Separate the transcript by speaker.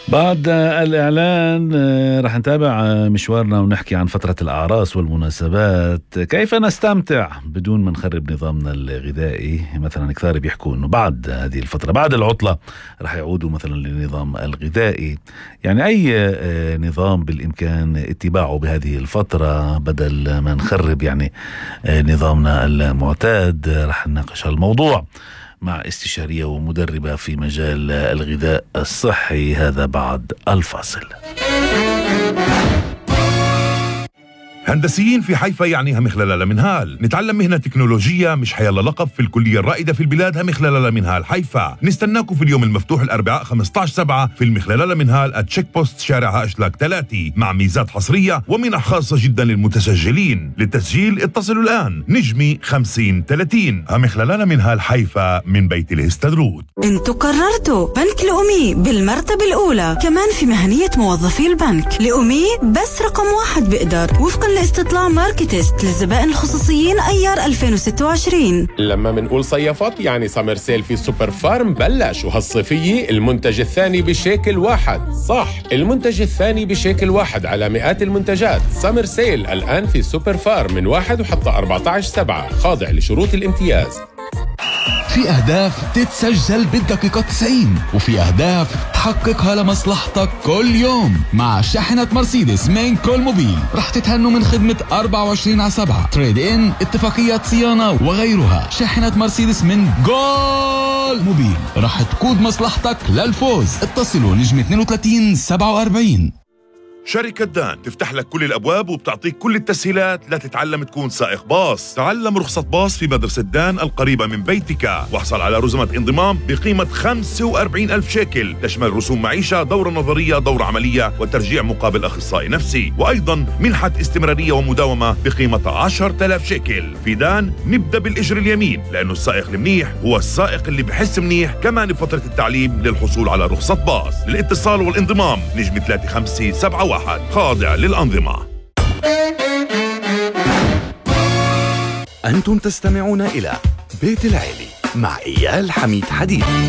Speaker 1: بعد الإعلان رح نتابع مشوارنا ونحكي عن فترة الأعراس والمناسبات، كيف نستمتع بدون ما نخرب نظامنا الغذائي. مثلا كثير بيحكوا أنه بعد هذه الفترة بعد العطلة رح يعودوا مثلا للنظام الغذائي، يعني أي نظام بالإمكان اتباعه بهذه الفترة بدل ما نخرب يعني نظامنا المعتاد. رح نناقش هالموضوع مع استشارية ومدربة في مجال الغذاء الصحي، هذا بعد الفاصل.
Speaker 2: هندسيين في حيفا يعني همخلال منهال، نتعلم مهنة تكنولوجية مش حيلا لقب في الكلية الرائدة في البلاد همخلال منهال حيفا. نستناكم في اليوم المفتوح الأربعاء 15/7 في المخلال منهال @تشيك بوست شارع أشلاك 3 مع ميزات حصرية ومنح خاصة جدا للمتسجلين. للتسجيل اتصلوا الآن نجمي 5030 همخلال منهال حيفا من بيت الهستدرود.
Speaker 3: انتوا قررتوا بنك لأمي بالمرتبة الأولى، كمان في مهنية موظفي البنك. لأمي بس رقم 1 بقدر وفقا لاستطلاع ماركتست للزبائن الخصوصيين أيار 2026.
Speaker 4: لما منقول صيفات يعني سمر سيل في سوبر فارم بلش، وهالصيفية المنتج الثاني بشيكل واحد. صح، المنتج الثاني بشيكل واحد على مئات المنتجات. سمر سيل الآن في سوبر فارم من 1 وحتى 14/7، خاضع لشروط الامتياز.
Speaker 5: في أهداف تتسجل بالدقيقة 90، وفي أهداف تحققها لمصلحتك كل يوم. مع شاحنة مرسيدس من كل موبيل رح تتهنوا من خدمة 24/7 تريد إن، اتفاقيات صيانة وغيرها. شاحنة مرسيدس من جول موبيل رح تقود مصلحتك للفوز. اتصلوا نجم 32 47.
Speaker 2: شركة دان تفتح لك كل الأبواب وبتعطيك كل التسهيلات لتتعلم تكون سائق باص. تعلم رخصة باص في مدرسة دان القريبة من بيتك، واحصل على رزمة انضمام بقيمة 45,000 شيكل، تشمل رسوم معيشة، دورة نظرية، دورة عملية، وترجيع مقابل أخصائي نفسي، وأيضا منحة استمرارية ومداومة بقيمة 10,000 شيكل. في دان نبدأ بالإجر اليمين، لأنه السائق المنيح هو السائق اللي بحس منيح. كمان بفترة التعليم للحصول على رخصة باص. للاتصال والانضمام نجم 3571 خاضع للأنظمة.
Speaker 6: أنتم تستمعون إلى بيت العيلة مع إيال حميد حديد.